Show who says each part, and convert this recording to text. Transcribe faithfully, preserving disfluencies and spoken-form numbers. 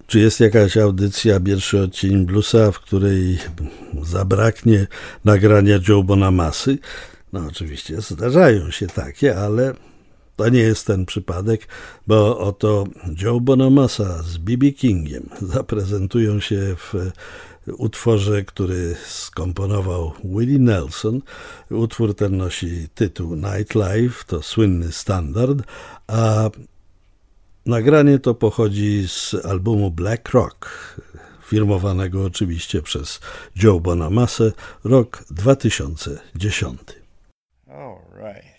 Speaker 1: Czy jest jakaś audycja Pierwszy Odcień Bluesa, w której zabraknie nagrania Joe Bonamassy? No oczywiście zdarzają się takie, ale to nie jest ten przypadek, bo oto Joe Bonamassa z B B Kingiem zaprezentują się w utworze, który skomponował Willie Nelson. Utwór ten nosi tytuł Nightlife, to słynny standard, a nagranie to pochodzi z albumu Black Rock, firmowanego oczywiście przez Joe Bonamassę, rok dwa tysiące dziesiąty.
Speaker 2: All right.